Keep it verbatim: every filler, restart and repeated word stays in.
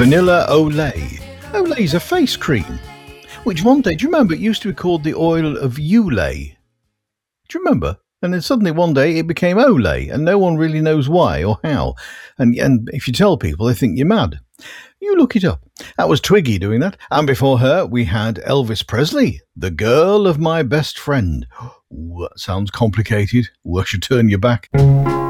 Vanilla Olay. Olay's a face cream, which one day, do you remember, it used to be called the oil of Ulay? Do you remember? And then suddenly one day it became Olay, and no one really knows why or how. And, and if you tell people, they think you're mad. You look it up. That was Twiggy doing that. And before her, we had Elvis Presley, the girl of my best friend. Ooh, that sounds complicated. Ooh, I should turn your back.